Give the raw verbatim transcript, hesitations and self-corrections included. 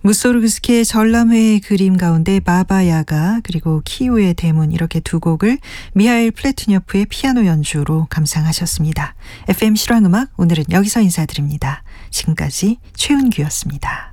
무소르그스키의 전람회의 그림 가운데 바바야가 그리고 키우의 대문 이렇게 두 곡을 미하일 플래투니어프의 피아노 연주로 감상하셨습니다. 에프엠 실황음악 오늘은 여기서 인사드립니다. 지금까지 최은규였습니다.